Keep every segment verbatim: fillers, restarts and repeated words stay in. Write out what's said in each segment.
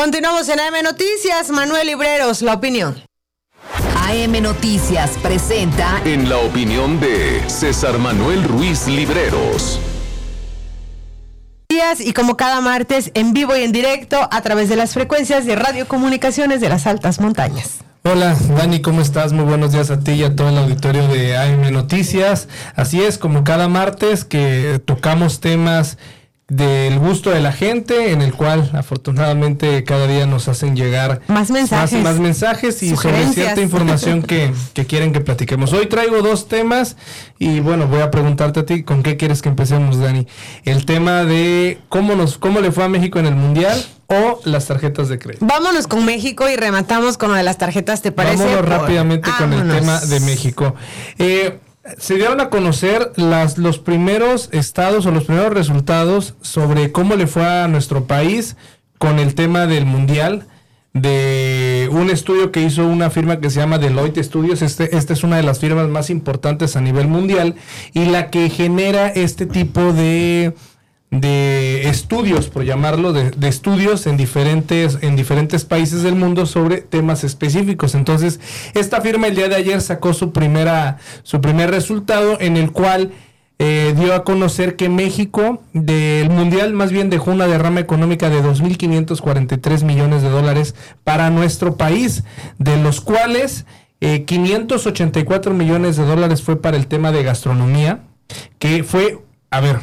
Continuamos en A M Noticias. Manuel Libreros, la opinión. A M Noticias presenta En la opinión de César Manuel Ruiz Libreros. Y como cada martes, en vivo y en directo a través de las frecuencias de radiocomunicaciones de las altas montañas. Hola Dani, ¿cómo estás? Muy buenos días a ti y a todo el auditorio de A M Noticias. Así es, como cada martes que tocamos temas del gusto de la gente, en el cual afortunadamente cada día nos hacen llegar más mensajes, más, más mensajes y sobre cierta información que, que quieren que platiquemos. Hoy traigo dos temas y bueno, voy a preguntarte a ti, ¿con qué quieres que empecemos, Dani? El tema de cómo nos cómo le fue a México en el Mundial o las tarjetas de crédito. Vámonos con México y rematamos con lo de las tarjetas, ¿te parece? Vámonos Por... rápidamente Vámonos. con el tema de México. Eh... Se dieron a conocer las, los primeros estados o los primeros resultados sobre cómo le fue a nuestro país con el tema del Mundial, de un estudio que hizo una firma que se llama Deloitte Studios. Este, esta es una de las firmas más importantes a nivel mundial y la que genera este tipo de... de estudios, por llamarlo, de, de estudios en diferentes, en diferentes países del mundo sobre temas específicos. Entonces, esta firma el día de ayer sacó su primera, su primer resultado, en el cual eh, dio a conocer que México del Mundial más bien dejó una derrama económica de dos mil quinientos cuarenta y tres millones de dólares para nuestro país, de los cuales eh, quinientos ochenta y cuatro millones de dólares fue para el tema de gastronomía, que fue, a ver,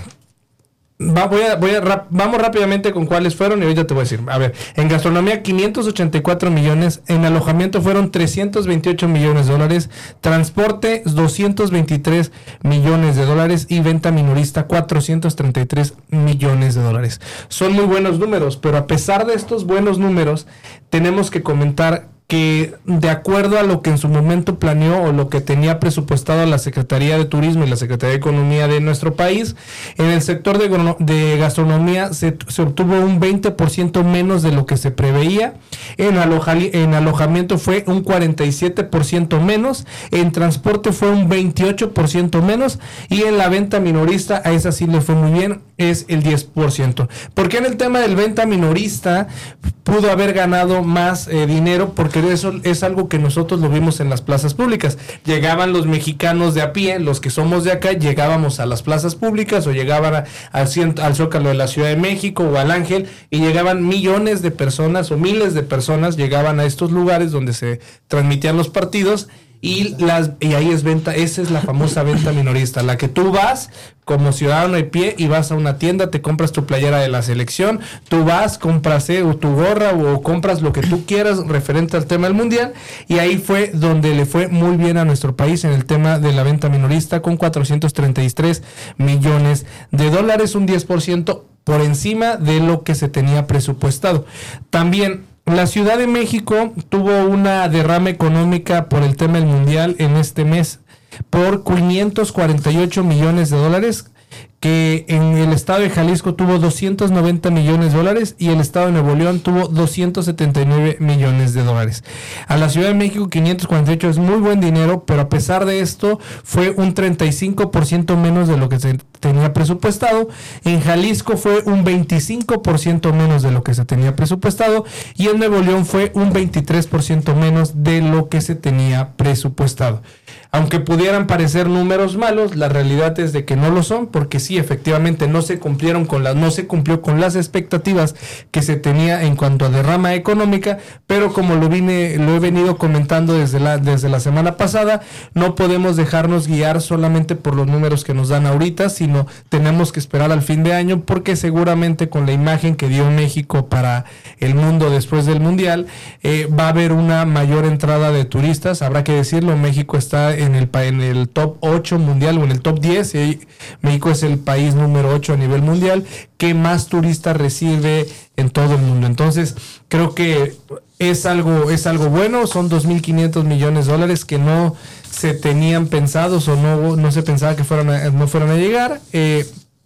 Va, voy a, voy a rap, vamos rápidamente con cuáles fueron y ahorita te voy a decir. A ver, en gastronomía quinientos ochenta y cuatro millones, en alojamiento fueron trescientos veintiocho millones de dólares, transporte doscientos veintitrés millones de dólares y venta minorista cuatrocientos treinta y tres millones de dólares. Son muy buenos números, pero a pesar de estos buenos números, tenemos que comentar que de acuerdo a lo que en su momento planeó o lo que tenía presupuestado la Secretaría de Turismo y la Secretaría de Economía de nuestro país, en el sector de, de gastronomía se, se obtuvo un veinte por ciento menos de lo que se preveía, en, aloja, en alojamiento fue un cuarenta y siete por ciento menos, en transporte fue un veintiocho por ciento menos y en la venta minorista, a esa sí le fue muy bien, es el diez por ciento. ¿Por qué en el tema del venta minorista pudo haber ganado más eh, dinero? Porque eso es algo que nosotros lo vimos en las plazas públicas. Llegaban los mexicanos de a pie, los que somos de acá, llegábamos a las plazas públicas o llegaban a, al, al Zócalo de la Ciudad de México o al Ángel y llegaban millones de personas o miles de personas, llegaban a estos lugares donde se transmitían los partidos. Y las y ahí es venta, esa es la famosa venta minorista, la que tú vas como ciudadano de pie y vas a una tienda, te compras tu playera de la selección, tú vas, compras eh, o tu gorra o compras lo que tú quieras referente al tema del mundial, y ahí fue donde le fue muy bien a nuestro país en el tema de la venta minorista con cuatrocientos treinta y tres millones de dólares, un diez por ciento por encima de lo que se tenía presupuestado. También la Ciudad de México tuvo una derrama económica por el tema del Mundial en este mes por quinientos cuarenta y ocho millones de dólares, que en el estado de Jalisco tuvo doscientos noventa millones de dólares y el estado de Nuevo León tuvo doscientos setenta y nueve millones de dólares. A la Ciudad de México quinientos cuarenta y ocho es muy buen dinero, pero a pesar de esto fue un treinta y cinco por ciento menos de lo que se tenía presupuestado. En Jalisco fue un veinticinco por ciento menos de lo que se tenía presupuestado y en Nuevo León fue un veintitrés por ciento menos de lo que se tenía presupuestado. Aunque pudieran parecer números malos, la realidad es de que no lo son, porque sí, efectivamente no se cumplieron con las, no se cumplió con las expectativas que se tenía en cuanto a derrama económica, pero como lo vine, lo he venido comentando desde la, desde la semana pasada, no podemos dejarnos guiar solamente por los números que nos dan ahorita, sino tenemos que esperar al fin de año, porque seguramente con la imagen que dio México para el mundo después del Mundial, eh, va a haber una mayor entrada de turistas. Habrá que decirlo, México está en el, en el top ocho mundial o en el top diez, y México es el país número ocho a nivel mundial que más turistas recibe en todo el mundo. Entonces creo que es algo es algo bueno. Son dos mil quinientos millones de dólares que no se tenían pensados o no no se pensaba que fueran a, no fueran a llegar eh,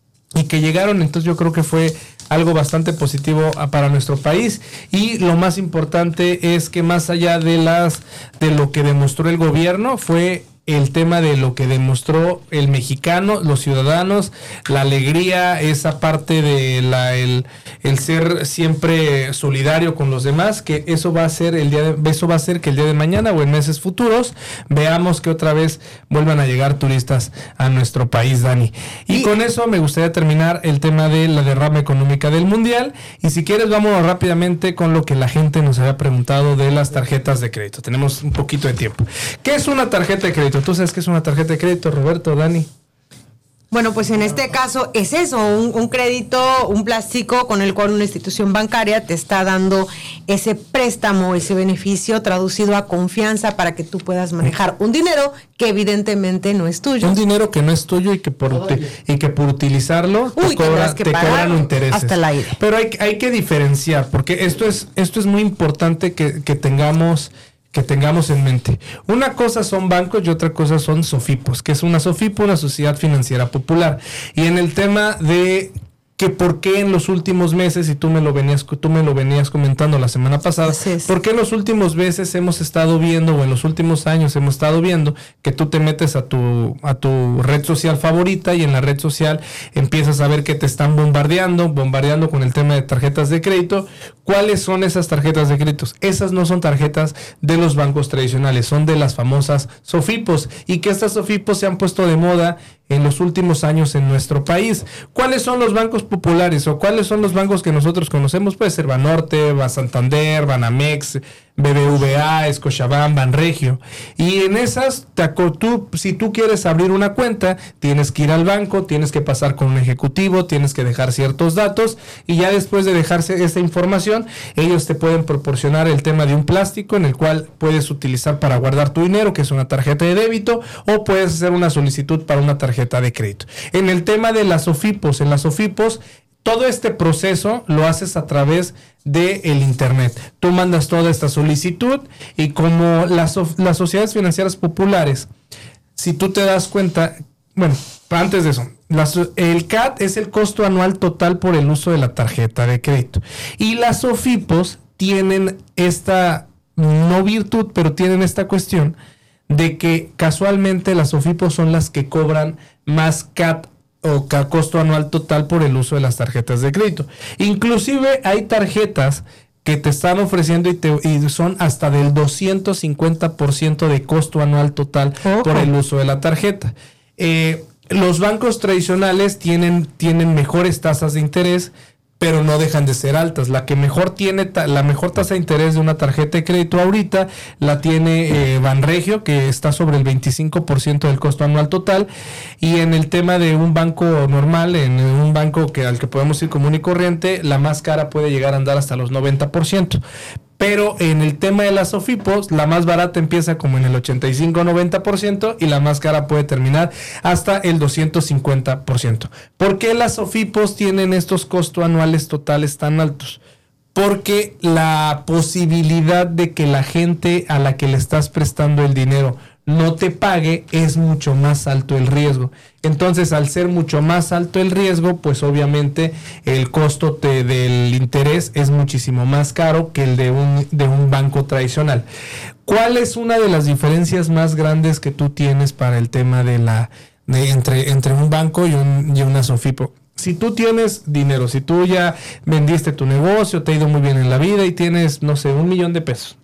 y que llegaron. Entonces yo creo que fue algo bastante positivo para nuestro país, y lo más importante es que más allá de las de lo que demostró el gobierno fue el tema de lo que demostró el mexicano, los ciudadanos, la alegría, esa parte de la el, el ser siempre solidario con los demás, que eso va a ser el día de, eso va a ser que el día de mañana o en meses futuros veamos que otra vez vuelvan a llegar turistas a nuestro país, Dani. Y, y con eso me gustaría terminar el tema de la derrama económica del Mundial, y si quieres vamos rápidamente con lo que la gente nos había preguntado de las tarjetas de crédito. Tenemos un poquito de tiempo. ¿Qué es una tarjeta de crédito? ¿Tú sabes qué es una tarjeta de crédito, Roberto, Dani? Bueno, pues en este caso es eso, un, un crédito, un plástico con el cual una institución bancaria te está dando ese préstamo, ese beneficio traducido a confianza para que tú puedas manejar un dinero que evidentemente no es tuyo. Un dinero que no es tuyo y que por, uti- y que por utilizarlo Uy, te, cobra, que te cobran intereses. Hasta el aire. Pero hay, hay que diferenciar, porque esto es, esto es muy importante que, que tengamos... que tengamos en mente. Una cosa son bancos y otra cosa son SOFIPOS, que es una SOFIPO, una sociedad financiera popular. Y en el tema de que por qué en los últimos meses, y tú me lo venías, tú me lo venías comentando la semana pasada, por qué en los últimos meses hemos estado viendo, o en los últimos años hemos estado viendo, que tú te metes a tu, a tu red social favorita y en la red social empiezas a ver que te están bombardeando, bombardeando con el tema de tarjetas de crédito. ¿Cuáles son esas tarjetas de créditos? Esas no son tarjetas de los bancos tradicionales, son de las famosas SOFIPOS, y que estas SOFIPOS se han puesto de moda en los últimos años en nuestro país. ¿Cuáles son los bancos populares o cuáles son los bancos que nosotros conocemos? Puede ser Banorte, Bansantander, Banamex, B B V A, Scotiabank, Banregio. Y en esas, te, tú, si tú quieres abrir una cuenta, tienes que ir al banco, tienes que pasar con un ejecutivo, tienes que dejar ciertos datos, y ya después de dejarse esta información, ellos te pueden proporcionar el tema de un plástico en el cual puedes utilizar para guardar tu dinero, que es una tarjeta de débito, o puedes hacer una solicitud para una tarjeta de crédito. En el tema de las SOFIPOS, en las SOFIPOS, todo este proceso lo haces a través del internet. Tú mandas toda esta solicitud, y como las, las sociedades financieras populares, si tú te das cuenta, bueno, antes de eso, las, el C A T es el costo anual total por el uso de la tarjeta de crédito. Y las SOFIPOS tienen esta, no virtud, pero tienen esta cuestión de que casualmente las SOFIPOS son las que cobran más C A T o costo anual total por el uso de las tarjetas de crédito. Inclusive hay tarjetas que te están ofreciendo y, te, y son hasta del doscientos cincuenta por ciento de costo anual total uh-huh. por el uso de la tarjeta. Eh, los bancos tradicionales tienen, tienen mejores tasas de interés, pero no dejan de ser altas. La que mejor tiene, ta- la mejor tasa de interés de una tarjeta de crédito ahorita la tiene eh, Banregio, que está sobre el veinticinco por ciento del costo anual total, y en el tema de un banco normal, en un banco que al que podemos ir común y corriente, la más cara puede llegar a andar hasta los noventa por ciento. Pero en el tema de las SOFIPOS, la más barata empieza como en el ochenta y cinco a noventa por ciento y la más cara puede terminar hasta el doscientos cincuenta por ciento. ¿Por qué las SOFIPOS tienen estos costos anuales totales tan altos? Porque la posibilidad de que la gente a la que le estás prestando el dinero no te pague es mucho más alto el riesgo. Entonces, al ser mucho más alto el riesgo, pues obviamente el costo te, del interés es muchísimo más caro que el de un, de un banco tradicional. ¿Cuál es una de las diferencias más grandes que tú tienes para el tema de la de entre, entre un banco y, un, y una SOFIPO? Si tú tienes dinero, si tú ya vendiste tu negocio, te ha ido muy bien en la vida y tienes, no sé, un millón de pesos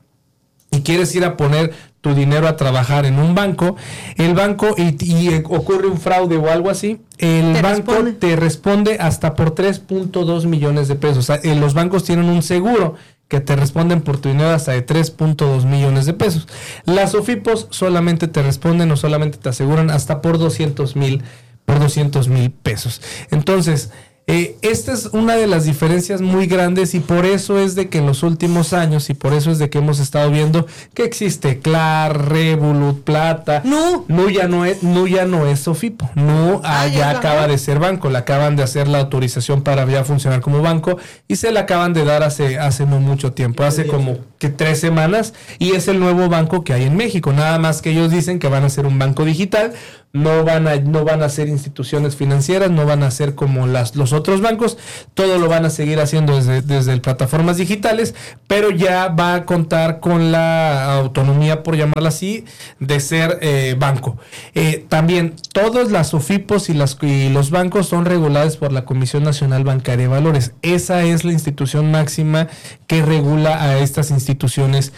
y quieres ir a poner tu dinero a trabajar en un banco, el banco y, y ocurre un fraude o algo así, el te banco responde. te responde hasta por tres punto dos millones de pesos. O sea, los bancos tienen un seguro que te responden por tu dinero hasta de tres punto dos millones de pesos. Las SOFIPOS solamente te responden o solamente te aseguran hasta por doscientos mil por doscientos mil pesos. Entonces, Eh, esta es una de las diferencias muy grandes y por eso es de que en los últimos años y por eso es de que hemos estado viendo que existe Clar, Revolut, Plata. No. No ya no es, no ya no es SOFIPO. No ah, ya, ya acaba de ser banco. Le acaban de hacer la autorización para ya funcionar como banco y se la acaban de dar hace, hace no mucho tiempo, hace como que tres semanas y es el nuevo banco que hay en México. Nada más que ellos dicen que van a ser un banco digital, no van a, no van a ser instituciones financieras, no van a ser como las, los otros bancos, todo lo van a seguir haciendo desde, desde plataformas digitales, pero ya va a contar con la autonomía, por llamarla así, de ser eh, banco. Eh, también todas las OFIPOS y, las, y los bancos son regulados por la Comisión Nacional Bancaria de Valores. Esa es la institución máxima que regula a estas instituciones